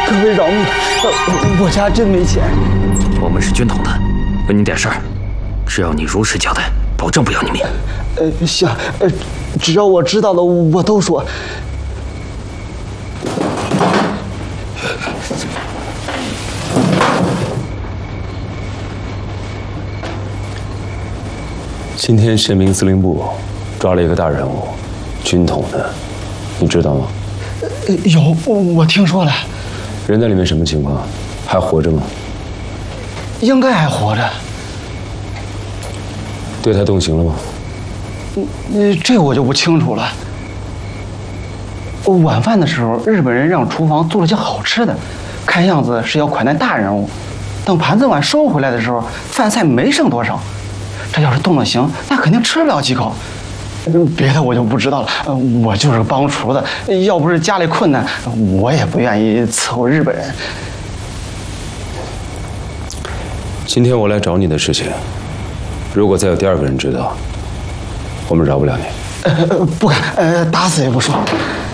各位饶命，我家真没钱。 我们是军统的，问你点事儿，只要你如实交代，保证不要你命。 行，只要我知道的，我都说。 今天宪兵司令部抓了一个大人物，军统的，你知道吗？ 有，我听说了。 人在里面什么情况？还活着吗？ 应该还活着。 对他动刑了吗？ 这我就不清楚了。晚饭的时候，日本人让厨房做了些好吃的，看样子是要款待大人物。等盘子碗收回来的时候，饭菜没剩多少。这要是动了刑，那肯定吃不了几口。别的我就不知道了，我就是个帮厨的，要不是家里困难，我也不愿意伺候日本人。 今天我来找你的事情，如果再有第二个人知道，我们饶不了你。 不敢，打死也不说。